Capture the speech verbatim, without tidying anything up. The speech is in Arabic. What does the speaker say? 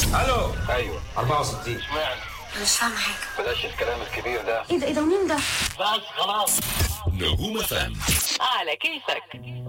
الو. ايوه أربعة وستين. اشمعنى؟ مش فاهمة حاجة. بلاش الكلام الكبير ده. ايه ده ايه ده مين ده؟ بس خلاص. نجوم فم على كيفك.